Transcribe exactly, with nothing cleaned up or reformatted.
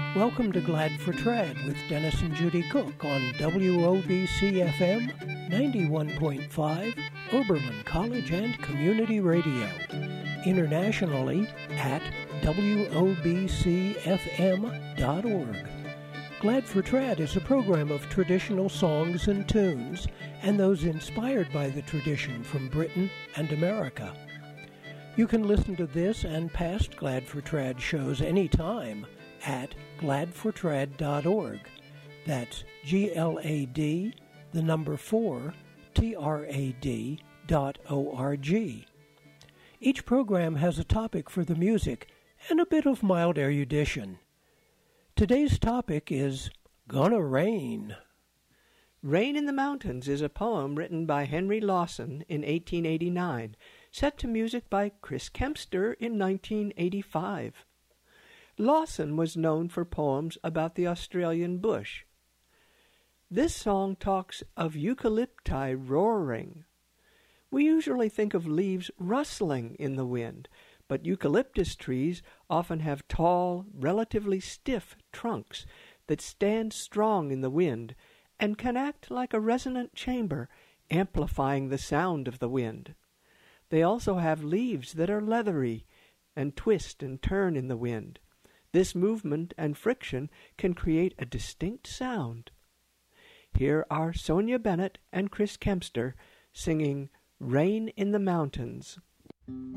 Welcome to Glad for Trad with Dennis and Judy Cook on W O B C F M ninety-one point five, Oberlin College and Community Radio. Internationally at W O B C F M dot org. Glad for Trad is a program of traditional songs and tunes and those inspired by the tradition from Britain and America. You can listen to this and past Glad for Trad shows anytime at glad for trad dot org. That's G L A D, the number four, T R A D dot O R G. Each program has a topic for the music and a bit of mild erudition. Today's topic is Gonna Rain. Rain in the Mountains is a poem written by Henry Lawson in eighteen eighty-nine, set to music by Chris Kempster in nineteen eighty-five. Lawson was known for poems about the Australian bush. This song talks of eucalypti roaring. We usually think of leaves rustling in the wind, but eucalyptus trees often have tall, relatively stiff trunks that stand strong in the wind and can act like a resonant chamber, amplifying the sound of the wind. They also have leaves that are leathery and twist and turn in the wind. This movement and friction can create a distinct sound. Here are Sonia Bennett and Chris Kempster singing Rain in the Mountains.